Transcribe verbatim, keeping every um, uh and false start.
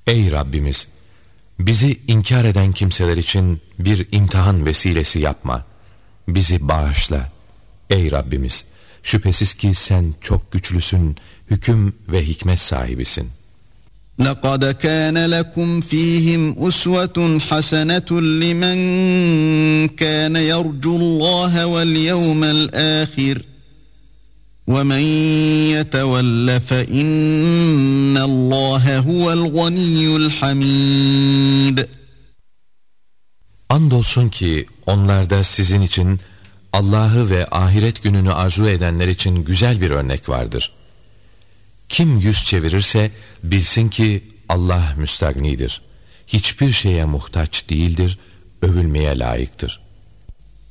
Ey Rabbimiz! Bizi inkar eden kimseler için bir imtihan vesilesi yapma. Bizi bağışla. Ey Rabbimiz! Şüphesiz ki sen çok güçlüsün, hüküm ve hikmet sahibisin. لَقَدْ كَانَ لَكُمْ فِيهِمْ أُسْوَةٌ حَسَنَةٌ لِمَنْ كَانَ يَرْجُو اللّٰهَ وَالْيَوْمَ الْآخِرَ وَمَنْ يَتَوَلَّ فَإِنَّ اللّٰهَ هُوَ الْغَنِيُّ الْحَمِيدُ. Andolsun ki onlarda sizin için Allah'ı ve ahiret gününü arzu edenler için güzel bir örnek vardır. Kim yüz çevirirse bilsin ki Allah müstagnidir. Hiçbir şeye muhtaç değildir, övülmeye layıktır.